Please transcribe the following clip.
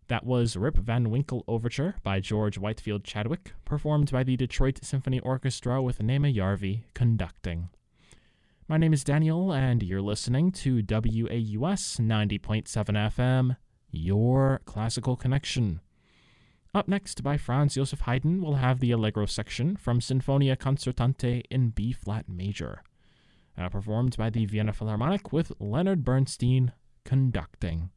That was Rip Van Winkle Overture by George Whitefield Chadwick, performed by the Detroit Symphony Orchestra with Nema Yarvi conducting. My name is Daniel, and you're listening to WAUS 90.7 FM, your classical connection. Up next, by Franz Joseph Haydn, we'll have the Allegro section from Sinfonia Concertante in B-flat major, performed by the Vienna Philharmonic with Leonard Bernstein conducting.